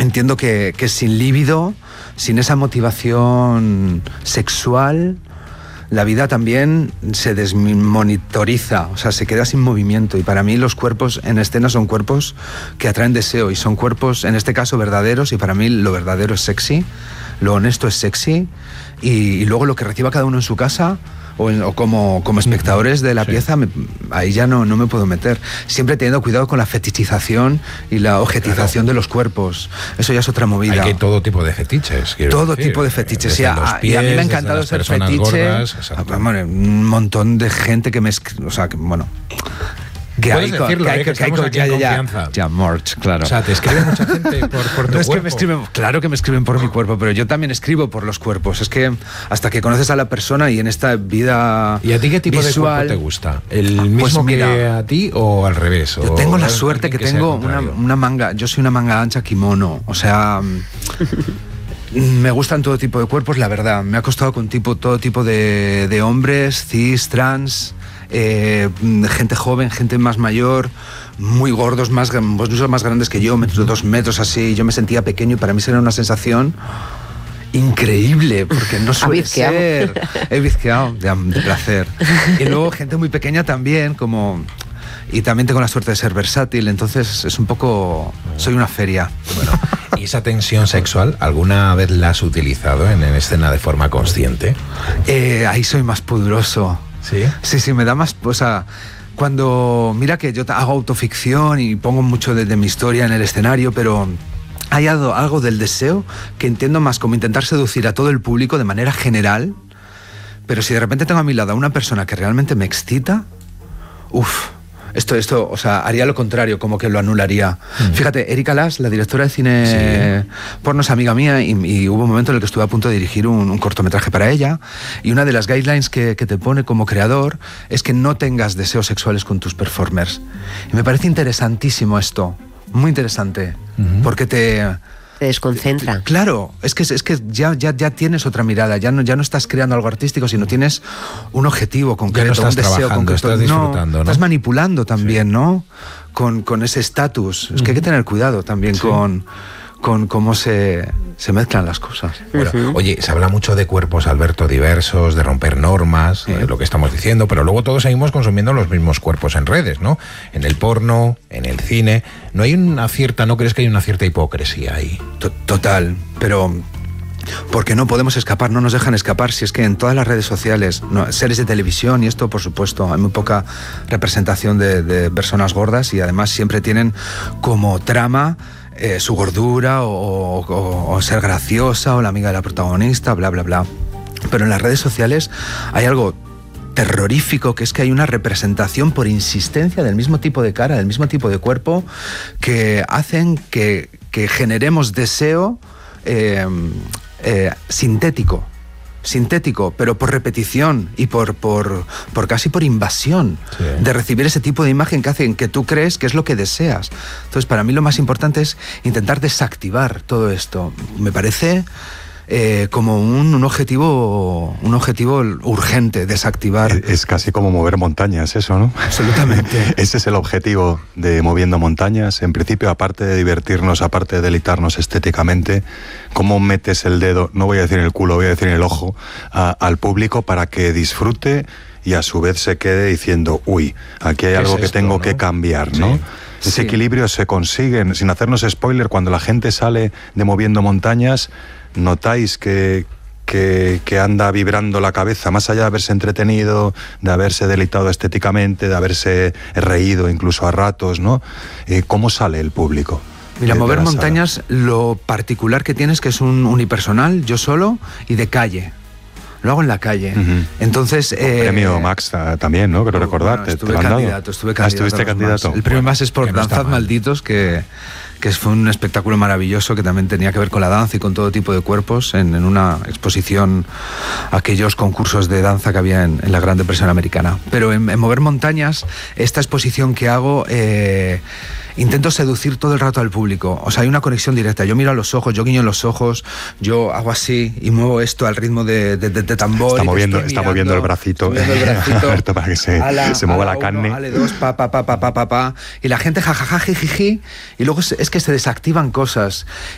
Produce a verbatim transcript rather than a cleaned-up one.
entiendo que, que sin líbido, sin esa motivación sexual, la vida también se desmonitoriza, o sea, se queda sin movimiento. Y para mí los cuerpos en escena son cuerpos que atraen deseo, y son cuerpos, en este caso, verdaderos, y para mí lo verdadero es sexy, lo honesto es sexy, y, y luego lo que reciba cada uno en su casa, o, en, o como, como espectadores de la sí. pieza, me, ahí ya no, no me puedo meter. Siempre teniendo cuidado con la fetichización y la objetización claro. de los cuerpos. Eso ya es otra movida. Hay que todo tipo de fetiches. Todo decir. tipo de fetiches. Sí, pies, y a mí me ha encantado ser fetiche. Gordas, bueno, un montón de gente que me... O sea, que, bueno... Que hay, decirlo, que hay, eh, que, que hay, que hay ya, ya, ya, Morch, claro. O sea, te escribe mucha gente por, por tu no es cuerpo. Que me escriben, claro que me escriben por mi cuerpo, pero yo también escribo por los cuerpos. Es que hasta que conoces a la persona y en esta vida ¿Y a ti qué tipo visual, de cuerpo te gusta? ¿El mismo pues mira, que a ti o al revés? Yo o tengo la suerte que, que tengo una, una manga, yo soy una manga ancha kimono, o sea... Me gustan todo tipo de cuerpos, la verdad. Me ha costado con tipo, todo tipo de, de hombres, cis, trans... Eh, gente joven, gente más mayor, muy gordos, más, más grandes que yo, metros, dos metros así. Yo me sentía pequeño y para mí era una sensación increíble, porque no suele ser. He bizqueado de, de placer. Y luego gente muy pequeña también, como... Y también tengo la suerte de ser versátil, entonces es un poco... Soy una feria. Bueno, ¿y esa tensión sexual alguna vez la has utilizado en, en escena de forma consciente? Eh, ahí soy más pudoroso. ¿Sí? Sí, sí, me da más... O sea, cuando... Mira que yo hago autoficción y pongo mucho de, de mi historia en el escenario, pero hay algo, algo del deseo que entiendo más como intentar seducir a todo el público de manera general, pero si de repente tengo a mi lado a una persona que realmente me excita, uff... Esto, esto, o sea, haría lo contrario, como que lo anularía. Mm. Fíjate, Erika Las, la directora de cine sí. porno, es amiga mía y, y hubo un momento en el que estuve a punto de dirigir un, un cortometraje para ella, y una de las guidelines que, que te pone como creador es que no tengas deseos sexuales con tus performers. Y me parece interesantísimo esto, muy interesante, mm-hmm. porque te... Te desconcentra. Claro, es que, es que ya, ya, ya tienes otra mirada, ya no, ya no estás creando algo artístico, sino tienes un objetivo concreto, no un deseo concreto. Estás disfrutando, no, ¿no? Estás manipulando también, sí. ¿no? Con, con ese estatus. Es uh-huh. que hay que tener cuidado también sí. con, con cómo se, se mezclan las cosas. Bueno, uh-huh. Oye, se habla mucho de cuerpos, Alberto, diversos, de romper normas, sí. de lo que estamos diciendo, pero luego todos seguimos consumiendo los mismos cuerpos en redes, ¿no? En el porno, en el cine. ¿No hay una cierta, no crees que hay una cierta hipocresía ahí? Total, pero... Porque no podemos escapar, no nos dejan escapar. Si es que en todas las redes sociales, no, series de televisión y esto, por supuesto, hay muy poca representación de, de personas gordas, y además siempre tienen como trama eh, su gordura o, o, o ser graciosa o la amiga de la protagonista, bla, bla, bla. Pero en las redes sociales hay algo terrorífico, que es que hay una representación por insistencia del mismo tipo de cara, del mismo tipo de cuerpo, que hacen que, que generemos deseo eh, eh, sintético, sintético, pero por repetición y por, por, por casi por invasión, sí. de recibir ese tipo de imagen que hacen que tú crees que es lo que deseas. Entonces, para mí lo más importante es intentar desactivar todo esto. Me parece... Eh, como un, un objetivo un objetivo urgente, desactivar. Es, es casi como mover montañas eso, ¿no? Absolutamente. Ese es el objetivo de Moviendo Montañas. En principio, aparte de divertirnos, aparte de deleitarnos estéticamente, ¿cómo metes el dedo, no voy a decir en el culo, voy a decir en el ojo, a, al público para que disfrute y a su vez se quede diciendo, uy, aquí hay algo que esto, tengo ¿no? que cambiar, ¿no? Sí. Ese sí. equilibrio se consigue, sin hacernos spoiler, cuando la gente sale de Moviendo Montañas. ¿Notáis que, que, que anda vibrando la cabeza, más allá de haberse entretenido, de haberse deleitado estéticamente, de haberse reído incluso a ratos, ¿no? Eh, ¿Cómo sale el público? Mira, Mover Montañas, lo particular que tiene es que es un unipersonal, yo solo, y de calle. Lo hago en la calle. Uh-huh. Entonces... Eh, premio Max también, ¿no? Quiero bueno, recordarte. Estuve ¿Te lo han candidato, dado? estuve candidato. Ah, ¿estuviste candidato? Más. El premio bueno, Max es por no Danzad Malditos, que... que fue un espectáculo maravilloso que también tenía que ver con la danza y con todo tipo de cuerpos en, en una exposición, aquellos concursos de danza que había en, en la Gran Depresión Americana. Pero en, en Mover Montañas, esta exposición que hago, eh, intento seducir todo el rato al público. O sea, hay una conexión directa. Yo miro a los ojos, yo guiño los ojos, yo hago así y muevo esto al ritmo de, de, de, de tambor. Está moviendo, está mirando, moviendo el bracito, moviendo el bracito para que se, la, se mueva la, la carne. Ale dos, pa, pa, pa, pa, pa, pa, pa. Y la gente jajaja, jijiji. Y luego es que se desactivan cosas.